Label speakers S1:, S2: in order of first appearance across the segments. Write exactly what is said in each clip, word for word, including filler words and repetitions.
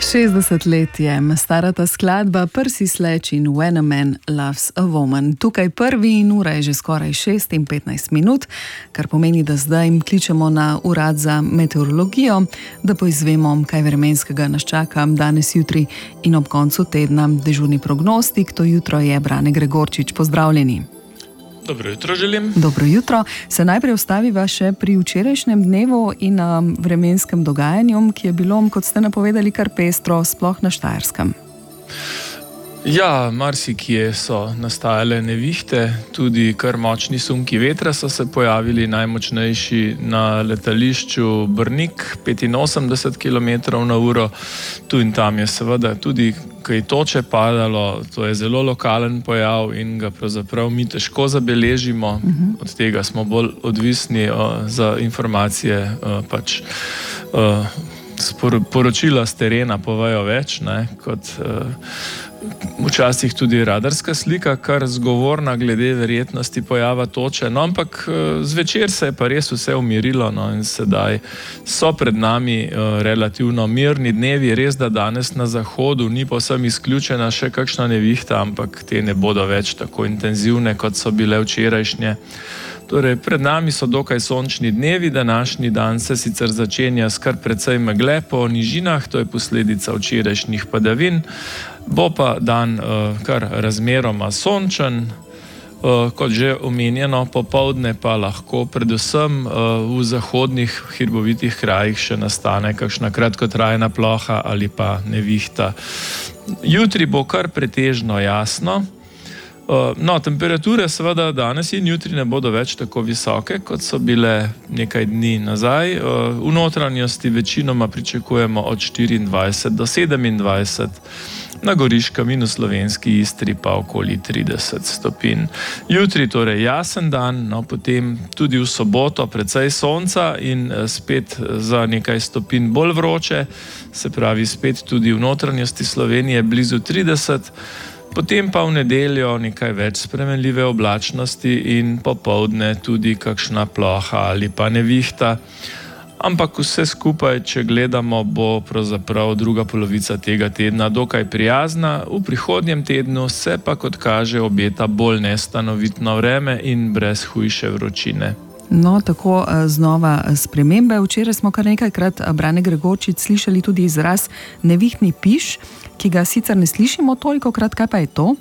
S1: šestdeset let je stara ta skladba Percy Sledge in When a Man Loves a Woman. Tukaj prvi in ura je že skoraj šest in petnajst minut, kar pomeni, da zdaj kličemo na urad za meteorologijo, da poizvemo, kaj vremenskega nas čaka danes, jutri in ob koncu tedna. Dežurni prognostik, to jutro je Brane Gregorčič. Pozdravljeni.
S2: Dobro jutro želim.
S1: Dobro jutro. Se najprej ustaviva še pri včerajšnjem dnevu in um, vremenskem dogajanju, ki je bilo, kot ste napovedali, kar pestro, sploh na Štajerskem.
S2: Ja, marsikje so nastajale nevihte, tudi kar močni sunki vetra so se pojavili, najmočnejši na letališču Brnik, petinosemdeset kilometrov na uro. Tu in tam je seveda tudi kaj toče padalo, to je zelo lokalen pojav in ga pravzaprav mi težko zabeležimo. Uh-huh. Od tega smo bolj odvisni o, za informacije, o, pač o, poročila z terena povejo več, ne, kot o, včasih tudi radarska slika, kar zgovorna glede verjetnosti pojava toče. No, ampak zvečer se je pa res vse umirilo, no, in sedaj so pred nami uh, relativno mirni dnevi. Res, da danes na zahodu ni povsem izključena še kakšna nevihta, ampak te ne bodo več tako intenzivne, kot so bile včerajšnje. Torej, pred nami so dokaj sončni dnevi, današnji dan se sicer začenja s kar precej megle po nižinah, to je posledica včerajšnjih padavin, bo pa dan uh, kar razmeroma sončen, uh, kot že omenjeno, popoldne pa lahko predvsem uh, v zahodnih hribovitih krajih še nastane kakšna kratkotrajna ploha ali pa nevihta. Jutri bo kar pretežno jasno. No, temperature seveda danes in jutri ne bodo več tako visoke, kot so bile nekaj dni nazaj. V notranjosti večinoma pričakujemo od štiriindvajset do sedemindvajset, na Goriškem in v slovenski Istri pa okoli trideset stopinj. Jutri torej jasen dan, no, potem tudi v soboto precej sonca in spet za nekaj stopinj bolj vroče, se pravi spet tudi v notranjosti Slovenije blizu trideset. Potem pa v nedeljo nekaj več spremenljive oblačnosti in popoldne tudi kakšna ploha ali pa nevihta. Ampak vse skupaj, če gledamo, bo pravzaprav druga polovica tega tedna dokaj prijazna. V prihodnjem tednu se pa, kot kaže, obeta bolj nestanovitno vreme in brez hujše vročine.
S1: No, tako znova spremembe. Včeraj smo kar nekajkrat, Brane Gregorčič, slišali tudi izraz nevihtni piš, ki ga sicer ne slišimo tolikokrat. Kaj pa je to?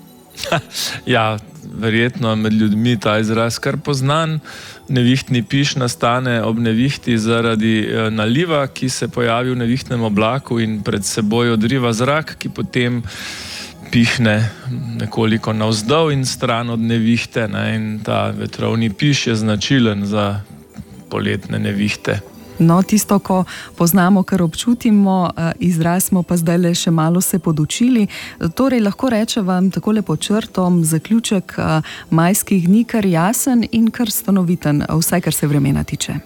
S2: Ja, verjetno med ljudmi ta izraz kar poznan. Nevihtni piš nastane ob nevihti zaradi naliva, ki se pojavi v nevihtnem oblaku in pred seboj odriva zrak, ki potem pihne nekoliko navzdol in stran od nevihte, ne, in ta vetrovni piš je značilen za poletne nevihte.
S1: No, tisto, ko poznamo, kar občutimo, izraz smo pa zdaj le še malo se podučili. Torej, lahko rečeva takole pod črtom, zaključek majskih dni kar jasen in kar stanoviten, vsaj kar se vremena tiče.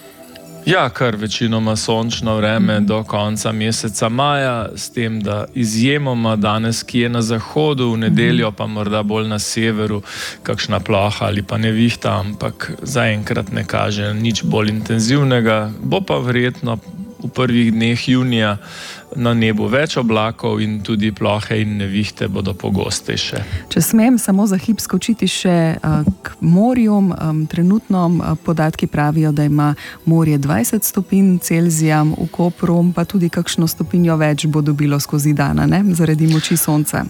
S2: Ja, kar večinoma sončno vreme do konca meseca maja, s tem, da izjemoma danes, ki je na zahodu, v nedeljo pa morda bolj na severu, kakšna ploha ali pa nevihta, ampak zaenkrat ne kaže nič bolj intenzivnega. Bo pa verjetno v prvih dneh junija na nebu več oblakov in tudi plohe in nevihte bodo pogostejše.
S1: Če smem samo za hip skočiti še k morju, trenutno podatki pravijo, da ima morje dvajset stopinj Celzija, v Kopru pa tudi kakšno stopinjo več bo dobilo skozi dana, ne? Zaradi moči sonca.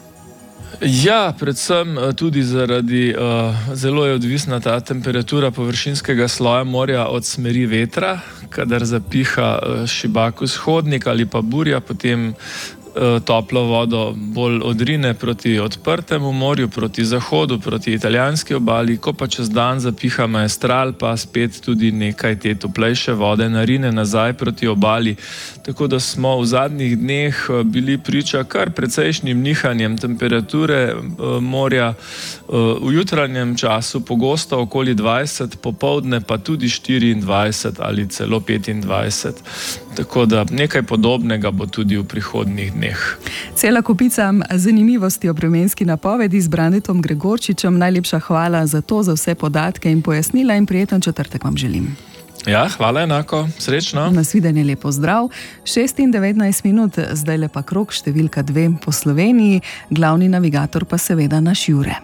S2: Ja, predvsem tudi zaradi, uh, zelo je odvisna ta temperatura površinskega sloja morja od smeri vetra. Kadar zapiha uh, šibak vzhodnik ali pa burja, potem toplo vodo bolj odrine proti odprtemu morju, proti zahodu, proti italijanski obali, ko pa čez dan zapiha maestral, pa spet tudi nekaj te toplejše vode narine nazaj proti obali. Tako da smo v zadnjih dneh bili priča kar precejšnjim nihanjem temperature morja. V jutranjem času pogosto okoli dvajset, popoldne pa tudi štiriindvajset ali celo petindvajset. Tako da nekaj podobnega bo tudi v prihodnjih dneh.
S1: Cela kopica zanimivosti o vremenski napovedi z Branetom Gregorčičem. Najlepša hvala za to, za vse podatke in pojasnila in prijeten četrtek vam želim.
S2: Ja, hvala enako, srečno.
S1: Nasvidenje, lepo zdrav. šest in devetnajst minut, zdaj lepa krog številka dve po Sloveniji, glavni navigator pa seveda naš Jure.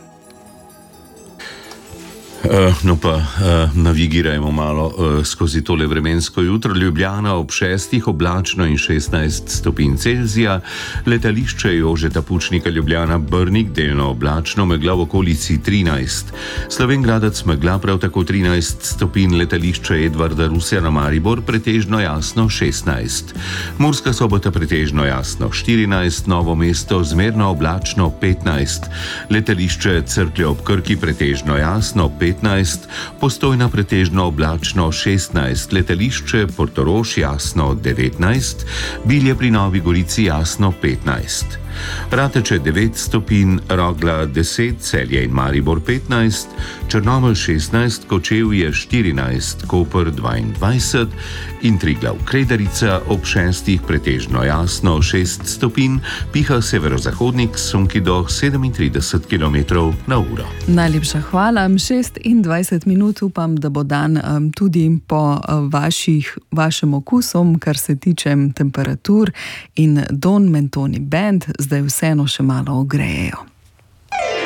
S3: Uh, no pa uh, navigirajmo malo uh, skozi tole vremensko jutro. Ljubljana ob šestih, oblačno in šestnajst stopinj Celzija. Letališče Jožeta Pučnika Ljubljana Brnik, delno oblačno, megla v okolici trinajst. Slovenj Gradec megla, prav tako trinajst stopinj. Letališče Edvarda Rusjana Maribor pretežno jasno šestnajst. Murska Sobota pretežno jasno štirinajst. Novo mesto zmerno oblačno petnajst. Letališče Cerklje ob Krki pretežno jasno petnajst. Postojna pretežno oblačno šestnajst, letališče Portorož jasno devetnajst, Bilje pri Novi Gorici jasno petnajst. Rateče devet stopinj, Rogla deset, Celje in Maribor petnajst, Črnomelj šestnajst, Kočevje štirinajst, Koper dvaindvajset in Triglav Kredarica ob šestih pretežno jasno šest stopinj, piha severozahodnik sunki do sedemintrideset kilometrov na uro.
S1: Najlepša hvala. šestindvajset minut, upam, da bo dan um, tudi po uh, vaših, vašem okusom, kar se tiče temperatur, in Don Mentoni Band zdaj vseeno še malo ogrejejo.